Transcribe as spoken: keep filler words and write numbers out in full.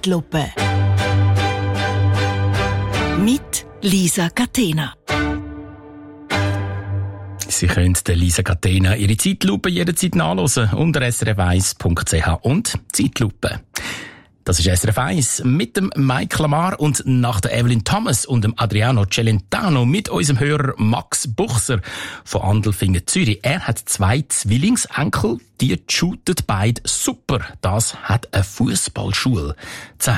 Zeitlupe. Mit Lisa Catena. Sie können der Lisa Catena ihre Zeitlupe jederzeit nachhören unter s r f eins punkt c h und Zeitlupe. Das ist S R F eins mit dem Mike Lamar und nach der Evelyn Thomas und dem Adriano Celentano mit unserem Hörer Max Buchser von Andelfingen, Zürich. Er hat zwei Zwillingsenkel, die shooten beide super. Das hat eine Fußballschule.